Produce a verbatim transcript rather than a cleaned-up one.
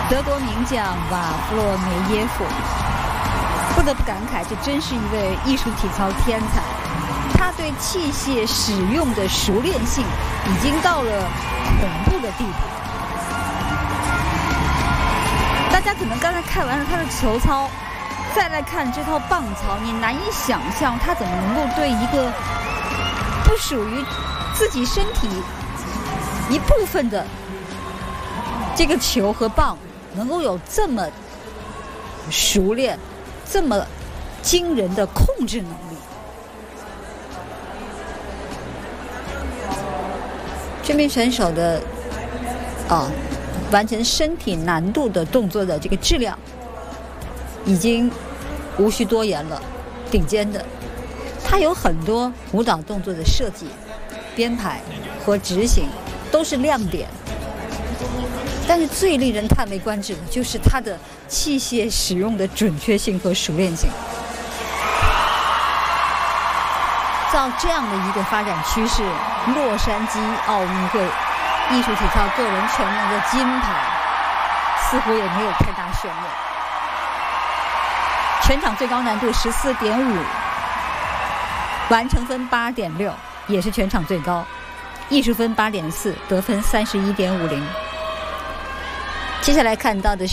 德国名将瓦弗洛梅耶夫，不得不感慨，这真是一位艺术体操天才。他对器械使用的熟练性已经到了恐怖的地步。大家可能刚才看完了他的球操，再来看这套棒操，你难以想象他怎么能够对一个不属于自己身体一部分的这个球和棒能够有这么熟练、这么惊人的控制能力。这名选手的啊，完成身体难度的动作的这个质量已经无需多言了，顶尖的。他有很多舞蹈动作的设计、编排和执行都是亮点，但是最令人叹为观止的就是他的器械使用的准确性和熟练性。照这样的一个发展趋势，洛杉矶奥运会艺术体操个人全能的金牌似乎也没有太大悬念。全场最高难度十四点五，完成分八点六，也是全场最高。艺术分八点四，得分三十一点五零。接下来看到的是